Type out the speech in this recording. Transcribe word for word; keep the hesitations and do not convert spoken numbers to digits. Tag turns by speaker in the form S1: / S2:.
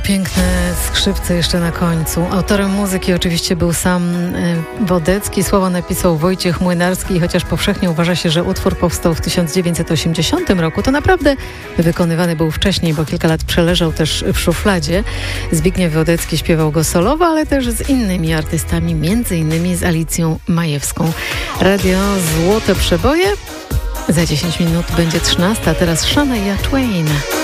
S1: piękne skrzypce jeszcze na końcu. Autorem muzyki oczywiście był sam Wodecki. Słowo napisał Wojciech Młynarski i chociaż powszechnie uważa się, że utwór powstał w tysiąc dziewięćset osiemdziesiątym roku, to naprawdę wykonywany był wcześniej, bo kilka lat przeleżał też w szufladzie. Zbigniew Wodecki śpiewał go solowo, ale też z innymi artystami, między innymi z Alicją Majewską. Radio Złote Przeboje. Za dziesięć minut będzie trzynasta, a teraz Shania Twain.